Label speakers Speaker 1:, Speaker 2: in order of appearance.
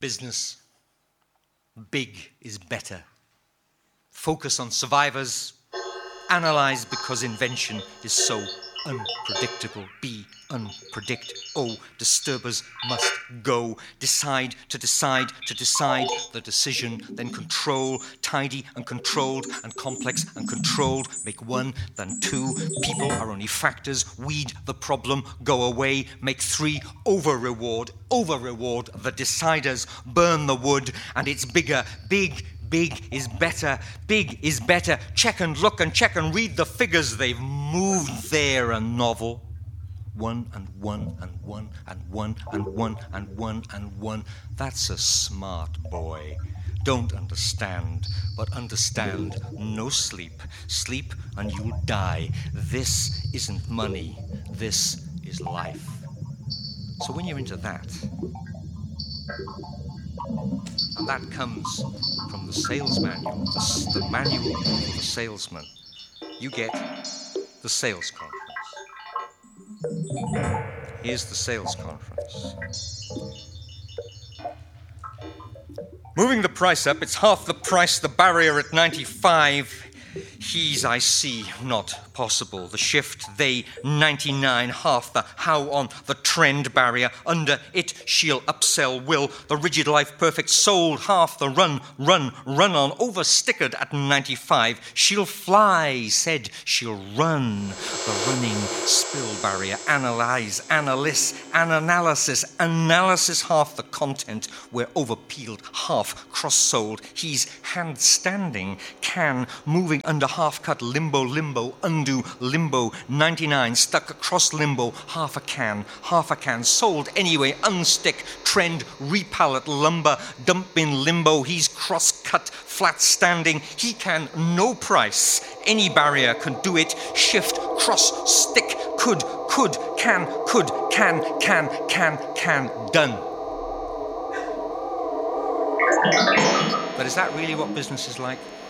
Speaker 1: Business. Big is better. Focus on survivors. Analyze because invention is so unpredictable. Be unpredict. Oh, disturbers must go. Decide to decide to decide. The decision, then control. Tidy and controlled and complex and controlled. Make one, then two. People are only factors. Weed the problem. Go away. Make three. Over-reward. Over-reward the deciders. Burn the wood. And it's bigger. Big. Big is better. Big is better. Check and look and check and read the figures. They've moved there, a novel. One and one and one and one and one and one and one. That's a smart boy. Don't understand, but understand. No sleep. Sleep and you'll die. This isn't money. This is life. So when you're into that, and that comes from the sales manual, the manual of the salesman, you get the sales conference. Here's the sales conference. Moving the price up, it's half the price, the barrier at 95. He's, I see, not possible. The shift, they, 99, half the how on the trend barrier. Under it, she'll upsell will. The rigid life perfect sold, half the run on. Over-stickered at 95. She'll fly, said she'll run. The running spill barrier. Analyze, analysis, half the content. We're over-peeled, half cross-sold. He's hand-standing, can, moving under half-cut, limbo, undo, limbo, 99, stuck across limbo, half a can, sold anyway, unstick, trend, repallet, lumber, dump in limbo, he's cross-cut, flat-standing, he can, no price, any barrier can do it, shift, cross, stick, could, can, done. But is that really what business is like?